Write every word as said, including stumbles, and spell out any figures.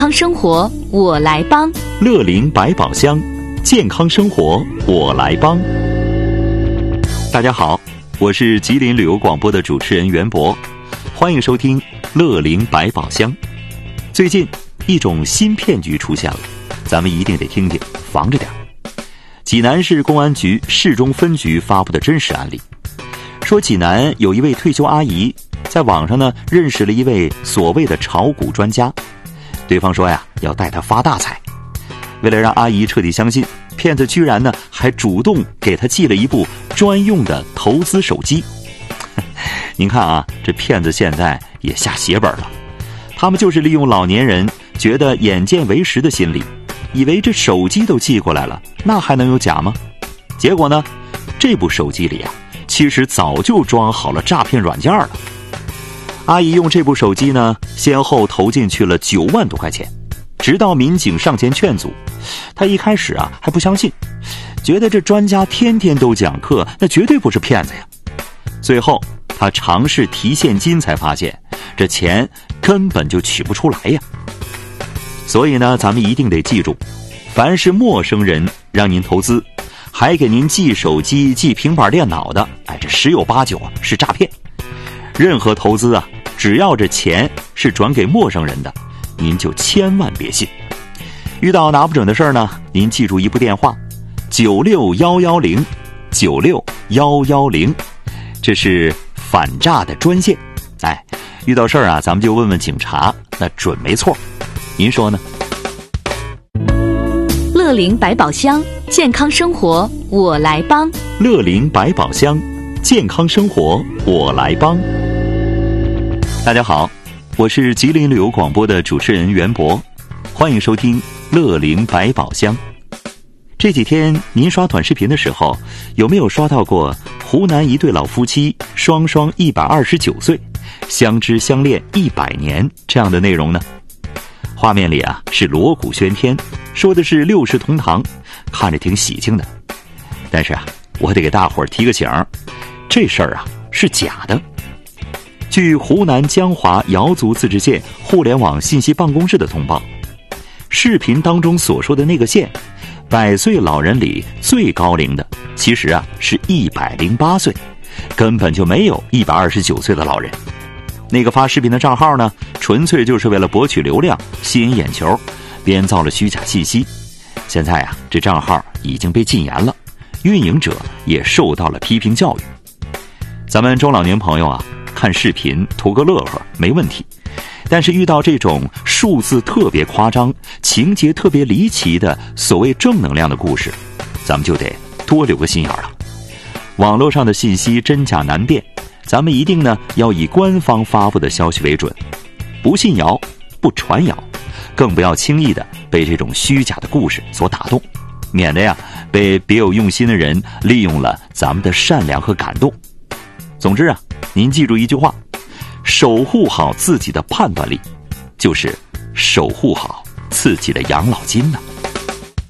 康生活我来帮， 乐龄百宝箱，健康生活我来帮。大家好，我是吉林旅游广播的主持人袁博，欢迎收听乐龄百宝箱。最近一种新骗局出现了，咱们一定得听听，防着点。济南市公安局市中分局发布的真实案例，说济南有一位退休阿姨在网上呢认识了一位所谓的炒股专家，对方说呀要带她发大财。为了让阿姨彻底相信，骗子居然呢还主动给她寄了一部专用的投资手机。您看啊，这骗子现在也下血本了，他们就是利用老年人觉得眼见为实的心理，以为这手机都寄过来了，那还能有假吗？结果呢，这部手机里啊其实早就装好了诈骗软件了。阿姨用这部手机呢先后投进去了九万多块钱，直到民警上前劝阻，她一开始啊还不相信，觉得这专家天天都讲课，那绝对不是骗子呀。最后她尝试提现金，才发现这钱根本就取不出来呀。所以呢，咱们一定得记住，凡是陌生人让您投资，还给您寄手机、寄平板电脑的，哎，这十有八九啊是诈骗。任何投资啊，只要这钱是转给陌生人的，您就千万别信。遇到拿不准的事儿呢，您记住一部电话：九六幺幺零九六幺幺零，这是反诈的专线。哎，遇到事儿啊，咱们就问问警察，那准没错。您说呢？ 乐龄百宝箱，健康生活我来帮。 乐龄百宝箱，健康生活我来帮。大家好，我是吉林旅游广播的主持人袁博，欢迎收听乐龄百宝箱。这几天您刷短视频的时候，有没有刷到过湖南一对老夫妻双双一百二十九岁，相知相恋一百年这样的内容呢？画面里啊是锣鼓喧天，说的是六世同堂，看着挺喜庆的。但是啊，我得给大伙儿提个醒，这事儿啊是假的。据湖南江华瑶族自治县互联网信息办公室的通报，视频当中所说的那个县百岁老人里最高龄的，其实啊是一百零八岁，根本就没有一百二十九岁的老人。那个发视频的账号呢，纯粹就是为了博取流量，吸引眼球，编造了虚假信息。现在啊，这账号已经被禁言了，运营者也受到了批评教育。咱们中老年朋友啊，看视频图个乐呵没问题，但是遇到这种数字特别夸张、情节特别离奇的所谓正能量的故事，咱们就得多留个心眼了。网络上的信息真假难辨，咱们一定呢要以官方发布的消息为准，不信谣，不传谣，更不要轻易的被这种虚假的故事所打动，免得呀被别有用心的人利用了咱们的善良和感动。总之啊，您记住一句话：守护好自己的判断力，就是守护好自己的养老金呢。